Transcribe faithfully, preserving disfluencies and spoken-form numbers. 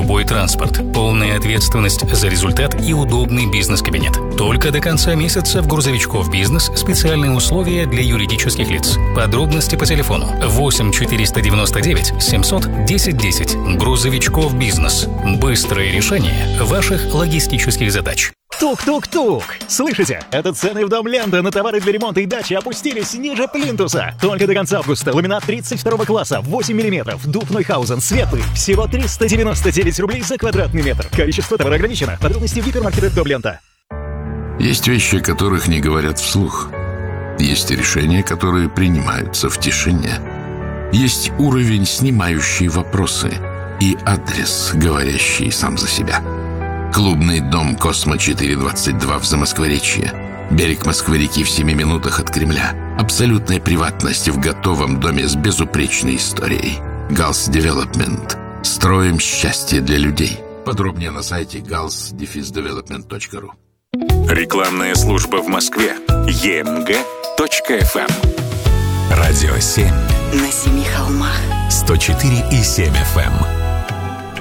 любой транспорт, полная ответственность за результат и удобный бизнес-кабинет. Только до конца месяца в «Грузовичков Бизнес» специальные условия для юридических лиц. Подробности по телефону восемь четыреста девяносто девять семьсот десять десять. «Грузовичков Бизнес». Быстрое решение ваших логистических задач. Тук-тук-тук! Слышите? Это цены в Дом Лента на товары для ремонта и дачи опустились ниже плинтуса. Только до конца августа ламинат тридцать второго класса, восемь миллиметров, дуб Нойхаузен, светлый. Всего триста девяносто девять рублей за квадратный метр. Количество товара ограничено. Подробности в гипермаркетах Дом Лента. Есть вещи, о которых не говорят вслух. Есть решения, которые принимаются в тишине. Есть уровень, снимающий вопросы, и адрес, говорящий сам за себя. Клубный дом «Космо четыреста двадцать два» в Замоскворечье. Берег Москвы-реки в семи минутах от Кремля. Абсолютная приватность в готовом доме с безупречной историей. галс Девелопмент. Строим счастье для людей. Подробнее на сайте галс девелопмент точка ру. Рекламная служба в Москве. е эм гэ точка эф эм. Радио семь. На семи холмах. сто четыре и семь эф эм.